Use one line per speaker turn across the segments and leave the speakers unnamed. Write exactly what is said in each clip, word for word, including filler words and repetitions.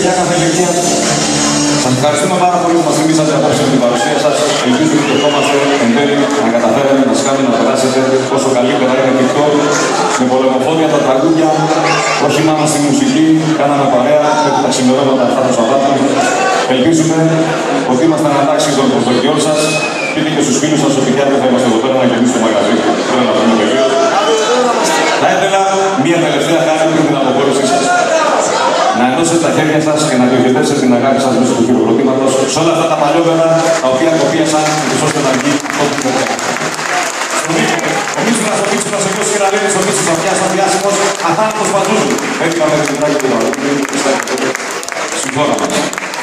παιδιά κάθε ηλικία. Σας ευχαριστούμε πάρα πολύ που μας θυμήσατε απόψε με την παρουσία σας. Ελπίζουμε και ευχόμαστε εν τέλει να καταφέρετε να σας κάνετε να περάσετε όσο καλύτερα είναι και πιο με πολεμοφόδια τα τραγούδια, όχι μόνο στη μουσική, κάναμε παρέα με τα ξημερώματα αυτά του Σαββάτου. Ελπίζουμε ότι ήμασταν ανατάξει των προσδοκιών σας. Πείτε και στους φίλους σας ότι χαίρομαι θα είμαστε εδώ πέρα να γεμίσουμε το μαγαζί. Πρέπει να πούμε τελείω. Θα ήθελα μία τελευταία χάρη πριν την αποχώρησή σας. Να ενώσετε τα χέρια σας και να διοχετεύσετε την αγάπη σας μέσω του χειροκροτήματος σε όλα αυτά τα παλιότερα τα οποία κοπίασαν και ώστε να βγει αυτό που είναι. Ο Μίσουνας, ο Μίσουνας, ο Μίσουνας, ο Μίσουνας, ο Μίσουνας, ο Μίσουνας, ο Διάσημος, αθάνατος παντούζου. Έτσι πάμε την τράγη του λαού. Συμφώνα μας.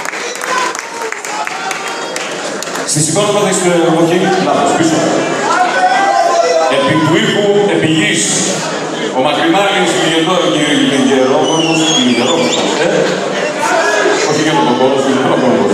Στη σηκώνοντα της εποχή, λάθος, πίσω. Επί του ήχου, επί γης. Ο Μακριμάλης Λιγερόκορμος, Λιγερόκορμος, ε? Όχι και τον κόρος, Λιγερόκορμος.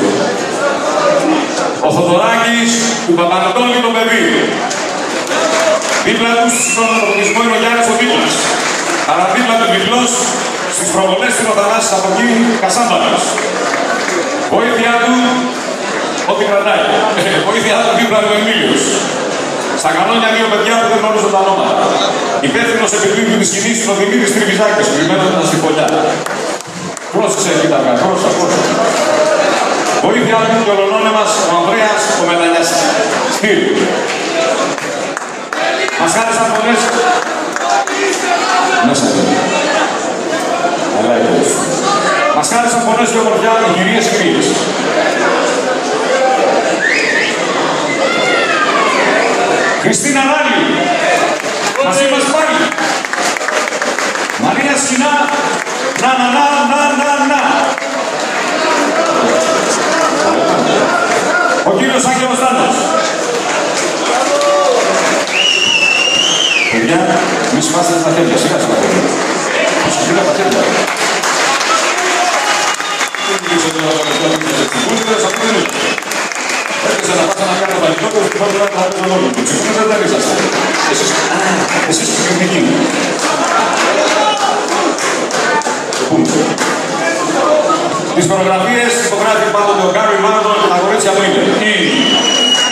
Ο Θοδωράκης του Παπανατόλη το παιδί. Δίπλα του στον ανθρωπισμό είναι ο Γιάννης ο Δίπλας. Αλλά δίπλα του Διπλός στις προβολές στην Οδανάσης από εκεί Κασάμπανος. Βοήθεια του, ό,τι κρατάει. Βοήθεια του δίπλα του Εμίλιος. Στα κανόνια δύο παιδιά που δεν γνωρίζουν τα ονόματα. Υπεύθυνος επιδίωκου της σκηνής είναι ο Δημήτρης Τριβιζάκης, κρυμμένοντας στη φωλιά. Πρόσεξε, κοίταγα, πρόσεξε, πρόσεξε. Βοήθεια του και ολονόνεμας ο Ανδρέας ο Μελανιάς. Στήρ. Μας χάρισαν φωνές. Μέσα εδώ. Αλλά εδώ. Μας χάρισαν φωνές και ομορφιά οι κυρίες και κύριες. Χριστίνα Ράλη, μαζί μας πάλι. Μαρία Σκηνά, να να να να να να. Ο κύριος Άγγελος Τάνος. Παιδιά, μη σπάσετε τα χέρια, σιγά στα χέρια. Σιγά τα χέρια. Έρχεσαι να πας να κάνω τα λιτότητα και πάτε να τα πέσω όλο. Το ψηφούνες δεν είσαστε. Εσείς, εσείς τεχνικοί. Το πούμε. Τις φωτογραφίες υπογράφει πάντοτε ο Γκάρι Μάρτον, τα κορίτσια του είναι.